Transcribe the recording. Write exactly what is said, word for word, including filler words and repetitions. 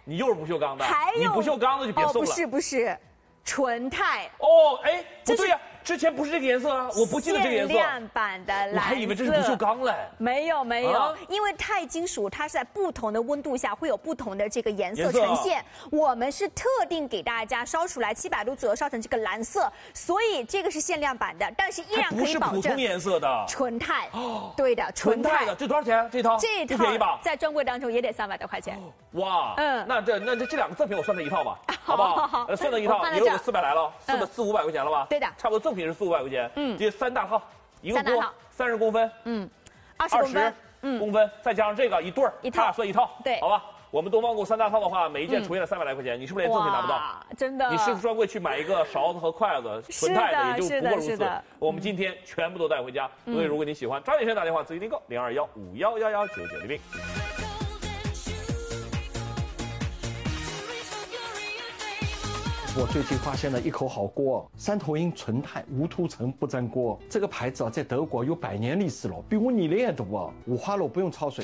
你又是不锈钢的， 还有你不锈钢的就别送了。 哦，不是不是，纯钛。 哦，哎，不对呀。之前不是这个颜色啊，我不记得这个颜色。 限量版的蓝色， 我还以为这是不锈钢嘞。 没有没有， 啊、 因为钛金属它是在不同的温度下会有不同的这个颜色呈现。啊、我们是特定给大家烧出来七百度左右烧成这个蓝色，所以这个是限量版的，但是依然可以保证不是普通颜色的纯钛。哦，对的， 纯钛的，这多少钱？这套这套不便宜吧？ 在专柜当中也得三百多块钱。 哦、哇，嗯，那这那这这两个赠品我算成一套吧，好不好？好呃，算成一套也有个四百来了，四百四五百块钱了吧？ 对的， 差不多赠品是四五百块钱。嗯，这三大套，一个锅三十公分， 嗯，二十公分， 嗯，公分，再加上这个一对儿， 一套算一套， 对， 好吧。我们东方锅三大套的话，每一件除以了三百来块钱，你是不是连赠品拿不到？ 真的， 你是专柜去买一个勺子和筷子，纯钛的也就不过如此。我们今天全部都带回家，所以如果你喜欢，抓紧时间打电话自己订购零二幺五幺幺幺九九零零。 我最近发现了一口好锅，三头鹰纯钛无涂层不粘锅。这个牌子啊，在德国有百年历史了，比我年龄还多啊。五花肉不用焯水，